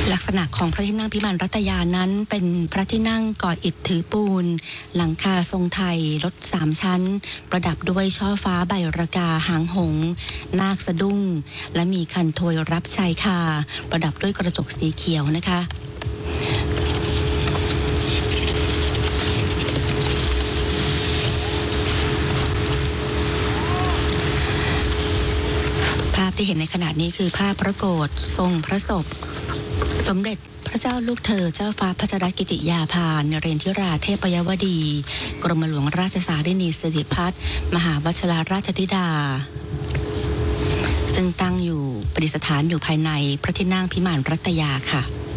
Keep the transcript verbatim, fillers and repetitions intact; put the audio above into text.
ลักษณะของพระที่นั่งพิมานรัตยานั้นเป็นพระที่นั่งก่ออิฐถือปูนหลังคาทรงไทยรถสามชั้นประดับด้วยช่อฟ้าใบระกาหางหงส์นาคสะดุ้งและมีคันโทยรับชายคาประดับด้วยกระจกสีเขียวนะคะภาพที่เห็นในขณะนี้คือภาพพระโกฐทรงพระศพสมเด็จพระเจ้าลูกเธอเจ้าฟ้าพัชรกิติยาภานเรนทิราเทพยวดีกรมหลวงราชสารินีสิริพัฒน์มหาวชิราชธิดาซึ่งตั้งอยู่ประดิษฐานอยู่ภายในพระที่นั่งพิมานรัตยาค่ะ